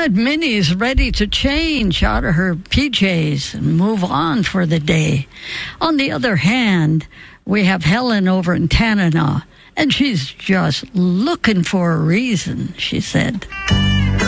God, Minnie's ready to change out of her PJs and move on for the day. On the other hand, we have Helen over in Tanana, and she's just looking for a reason, she said.